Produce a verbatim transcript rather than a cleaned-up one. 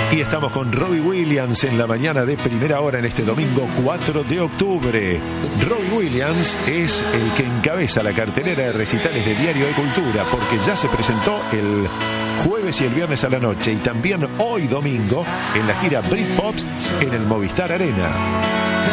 Y estamos con Robbie Williams en la mañana de primera hora en este domingo cuatro de octubre. Robbie Williams es el que encabeza la cartelera de recitales de Diario de Cultura, porque ya se presentó el jueves y el viernes a la noche y también hoy domingo en la gira Britpops en el Movistar Arena.